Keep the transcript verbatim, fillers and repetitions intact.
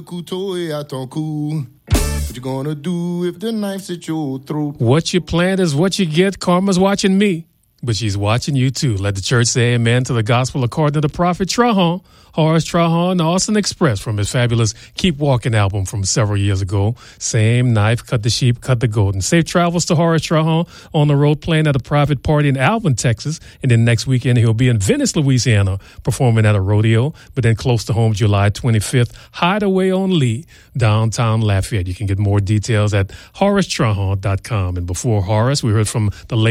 Couteau à ton cou. What you gonna do if the knife's at your throat? What you plant is what you get. Karma's watching me, but she's watching you too. Let the church say amen to the gospel according to the prophet Trahan. Horace Trahan, the Austin Express from his fabulous Keep Walking album from several years ago. Same knife, cut the sheep, cut the goat. And safe travels to Horace Trahan on the road playing at a private party in Alvin, Texas. And then next weekend he'll be in Venice, Louisiana, performing at a rodeo. But then close to home, July twenty-fifth, Hideaway on Lee, downtown Lafayette. You can get more details at horace trahan dot com. And before Horace, we heard from the late